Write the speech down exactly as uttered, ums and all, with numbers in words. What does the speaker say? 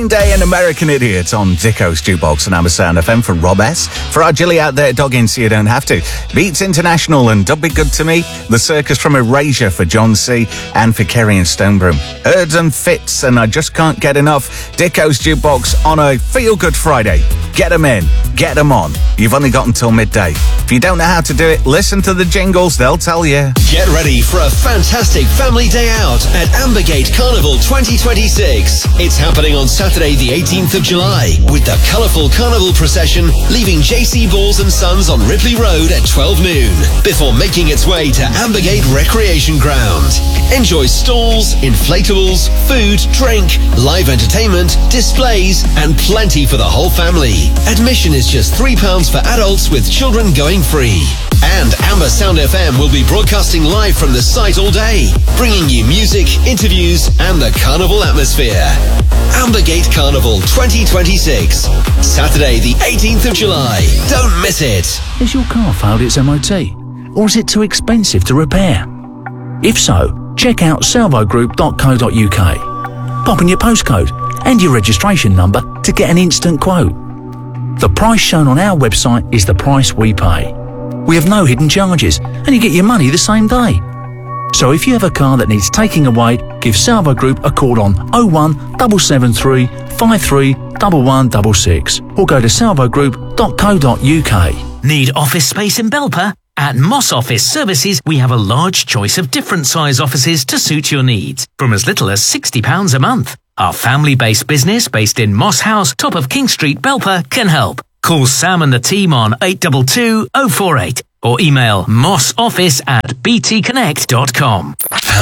Day and American Idiot on Dicko's Jukebox and Amazon F M for Rob S. For our Jilly out there dogging so you don't have to. Beats International and Don't Be Good to Me. The Circus from Erasure for John C. And for Kerry and Stonebroom. Herds and Fits and I Just Can't Get Enough. Dicko's Jukebox on a Feel Good Friday. Get them in. Get them on. You've only got until midday. If you don't know how to do it, listen to the jingles. They'll tell you. Get ready for a fantastic family day out at Ambergate Carnival twenty twenty-six. It's happening on Saturday the eighteenth of July with the colourful carnival procession leaving J C Balls and Sons on Ripley Road at twelve noon before making its way to Ambergate Recreation Ground. Enjoy stalls, inflatables, food, drink, live entertainment, displays and plenty for the whole family. Admission is just three pounds for adults with children going free. And Amber Sound F M will be broadcasting live from the site all day, bringing you music, interviews and the carnival atmosphere. Ambergate Carnival twenty twenty-six, Saturday the eighteenth of July. Don't miss it. Has your car failed its M O T? Or is it too expensive to repair? If so, check out salvo group dot co dot uk. Pop in your postcode and your registration number to get an instant quote. The price shown on our website is the price we pay. We have no hidden charges and you get your money the same day. So if you have a car that needs taking away, give Salvo Group a call on oh one seven seven three five three one one six six or go to salvo group dot co dot uk. Need office space in Belper? At Moss Office Services, we have a large choice of different size offices to suit your needs, from as little as sixty pounds a month. Our family-based business, based in Moss House, top of King Street, Belper, can help. Call Sam and the team on eight two two oh four eight or email mossoffice at b t connect dot com.